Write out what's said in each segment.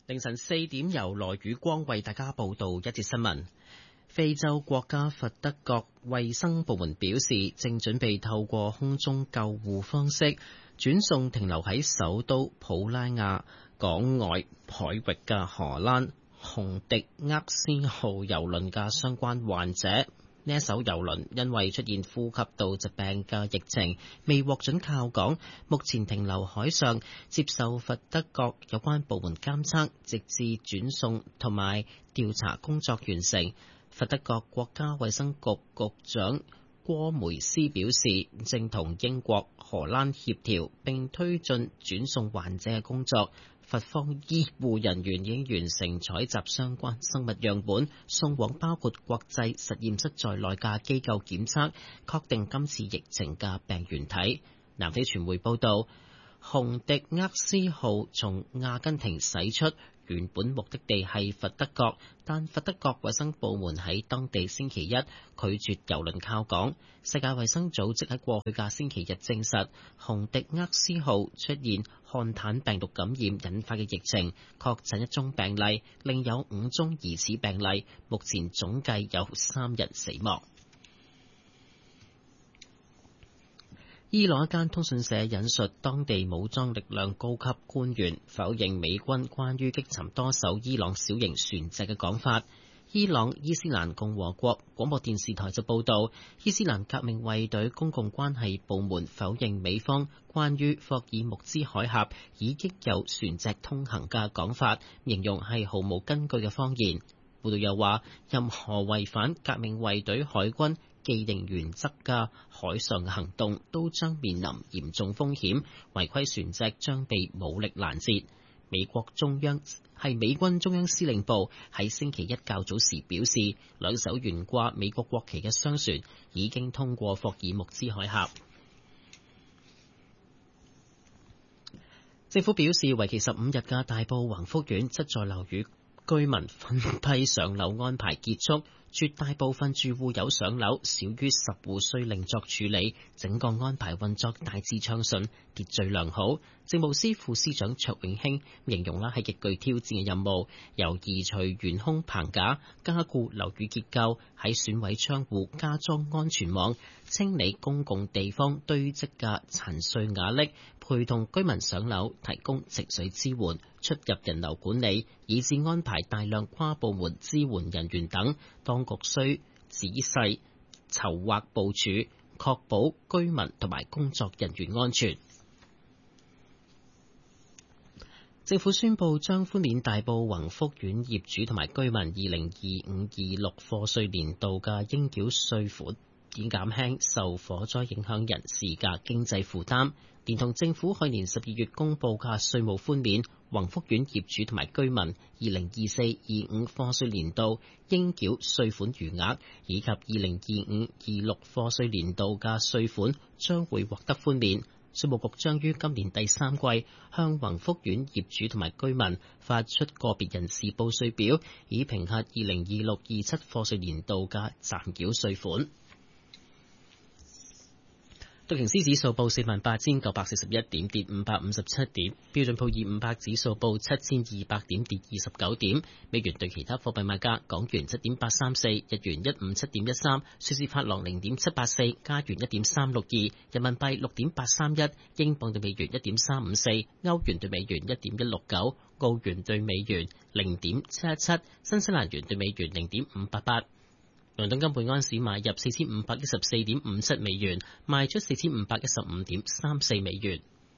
凌晨4點，由羅宇光為大家報道一節新聞。非洲國家佛得角衛生部門表示，正準備透過空中救護方式轉送停留喺首都普拉亞港外海域嘅荷蘭紅迪厄斯號郵輪嘅相關患者。呢一艘郵輪因為出現呼吸道疾病嘅疫情，未獲准靠港，目前停留海上，接受佛得角有關部門監測，直至轉送同埋調查工作完成。佛得角國家衛生局局長戈梅斯表示，正同英國、荷蘭協調並推進轉送患者嘅工作。佛方醫護人員已經完成採集相關生物樣本，送往包括國際實驗室在內嘅機構檢測，確定今次疫情嘅病原體。南非傳媒報道，紅迪厄斯號從阿根廷駛出，原本目的地係佛得角，但佛得角衛生部門喺當地星期一拒絕郵輪靠港。世界衛生組織喺過去嘅星期日證實，紅迪厄斯號出現漢坦病毒感染引發嘅疫情，確診一宗病例，另有5宗疑似病例，目前總計有3人死亡。伊朗一間通訊社引述當地武裝力量高級官員否認美軍關於擊沉多艘伊朗小型船隻嘅講法。伊朗伊斯蘭共和國廣播電視台就報道，伊斯蘭革命衛隊公共關係部門否認美方關於霍爾木茲海峽已經有船隻通行嘅講法，形容係毫無根據嘅謊言。報道又話，任何違反革命衛隊海軍既定原則嘅海上行動都將面臨嚴重風險，違規船隻將被武力攔截。美軍中央司令部喺星期一較早時表示，2艘懸掛美國國旗嘅商船已經通過霍爾木茲海峽。政府表示，為期15日嘅大埔宏福苑7座樓宇居民分批上樓安排結束，絕大部分住戶有上樓，少於10戶需另作處理。整個安排運作大致暢順，秩序良好。政務司副司長卓永興形容係極具挑戰嘅任務，由移除懸空棚架、加固樓宇結構、喺損毀窗戶加裝安全網、清理公共地方堆積嘅殘碎瓦礫，陪同居民上樓，提供情緒支援、出入人流管理，以至安排大量跨部門支援人員等，當局需仔細籌劃部署，確保居民同埋工作人員安全。政府宣布將寬免大埔宏福苑業主同埋居民2025-26課稅年度嘅應繳稅款，以減輕受火災影響人士嘅經濟負擔。連同政府去年12月公布嘅稅務寬免，宏福苑業主同埋居民2024-25課稅年度應繳稅款餘額，以及2025-26課稅年度嘅稅款將會獲得寬免。稅務局將於今年第3季向宏福苑業主同埋居民發出個別人士報稅表，以評核2026-27課稅年度嘅暫繳稅款。道瓊斯指數報48,941點，跌557點；標準普爾500指數報7,200點，跌29點。美元對其他貨幣賣價：港元7.834，日元157.13，瑞士法郎0.784，加元1.362，人民幣6.831，英鎊對美元1.354，歐元對美元1.169，澳元對美元0.717，新西蘭元對美元0.588。倫敦金每安士買入4514.57美元，賣出4515.34美元。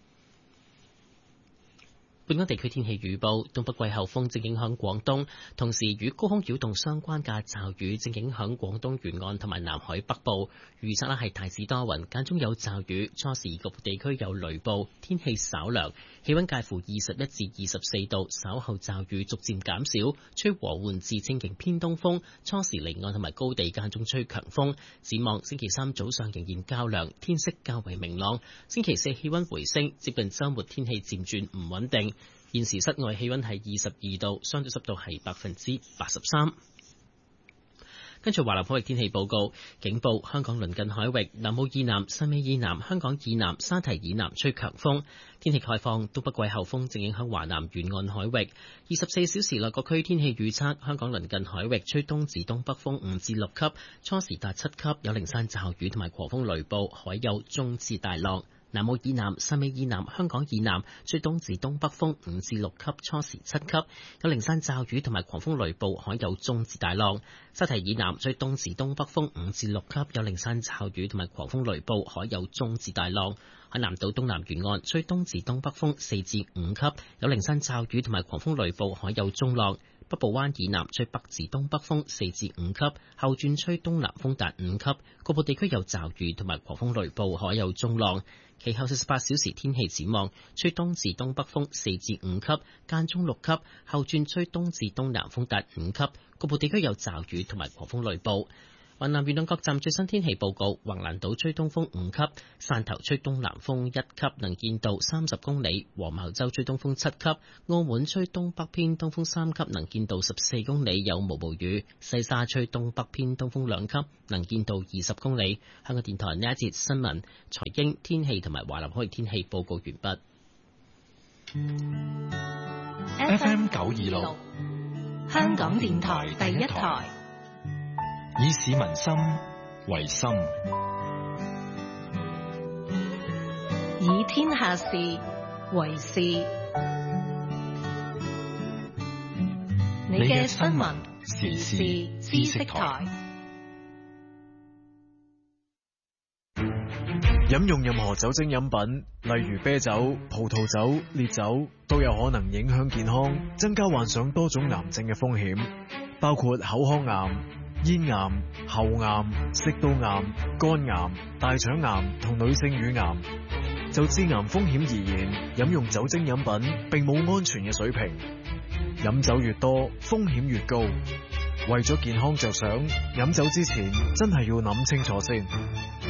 本港地區天氣預報：東北季候風正影響廣東，同時與高空擾動相關嘅驟雨正影響廣東沿岸同埋南海北部。預測係大致多雲，間中有驟雨，初時局部地區有雷暴，天氣稍涼，氣溫介乎21至24度。稍後驟雨逐漸減少，吹和緩至清勁偏東風，初時離岸同埋高地間中吹強風。展望星期三早上仍然較涼，天色較為明朗。星期四氣溫回升，接近週末天氣漸轉唔穩定。現時室外氣溫係22度，相對濕度係83%。 跟住華南海域天氣報告，警報香港鄰近海域、南澳以南、汕尾以南、香港以南、沙堤以南吹強風。天氣概況，東北季候風正影響華南沿岸海域。24小時內各區天氣預測，香港鄰近海域吹東至東北風5至6級，初時達7級，有零散驟雨同埋狂風雷暴，海有中至大浪。南澳以南、汕尾以南、香港以南吹東至東北風5至6級，初時7級，有零散驟雨同埋狂風雷暴，海有中至大浪。沙堤以南吹東至東北風5至6級，有零散驟雨同埋狂風雷暴，海有中至大浪。海南島東南沿岸吹東至東北風4至5級，有零散驟雨同埋狂風雷暴，海有中浪。北部灣以南吹北至東北風4至5級，後轉吹東南風達5級，局部地區有驟雨同埋狂風雷暴，海有中浪。其後48小時天氣展望，吹東至東北風4至5級，間中6級，後轉吹東至東南風達5級，局部地區有驟雨同埋狂風雷暴。雲南沿岸各站最新天氣報告：橫瀾島吹東風5級，汕頭吹東南風1級，能見度30公里；黃茅洲吹東風7級，澳門吹東北偏東風3級，能見度14公里，有毛毛雨；西沙吹東北偏東風2級，能見度20公里。香港電台呢一節新聞、財經、天氣同埋華南海域天氣報告完畢。 FM 926，香港電台第一台。以市民心為心， 以天下事為事。你嘅新聞時事知識台。 飲用任何酒精飲品，例如啤酒、葡萄酒、烈酒，都有可能影響健康，增加患上多種癌症嘅風險，包括口腔癌、咽癌、喉癌、食道癌、肝癌、大腸癌同女性乳癌。就致癌風險而言，飲用酒精飲品並冇安全嘅水平，飲酒越多風險越高。為咗健康着想，飲酒之前真係要諗清楚先。